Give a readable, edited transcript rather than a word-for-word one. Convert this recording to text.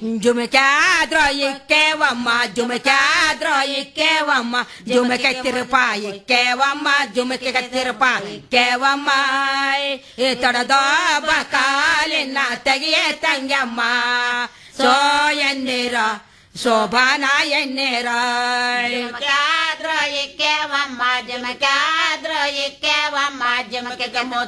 ಜುಮಕ್ಯಾದ್ರೋ ಇಕ್ಕೇವಮ್ಮ ಜುಮಕ್ಯಾದ್ರೋ ಇಕ್ಕೇವಮ್ಮ ಜುಮಕೆ ತಿರುಪ ಇಕ್ಕೇವಮ್ಮ ಜುಮಕೆ ತಿರುಪ ಇಕ್ಕೇವಮ್ಮ ತೊಡದೋ ಬಕಾಲಿನ ತೆಗಿಯ Thangamma so ಎನ್ನೀರ ಶೋಭಾನ ಎನ್ನೀರ ಜುಮಕ್ಯಾದ್ರೋ ಇಕ್ಕೇವಮ್ಮ ಜುಮಕ್ಯಾದ್ರೋ ಇಕ್ಕೇವಮ್ಮ ಜುಮಕೆ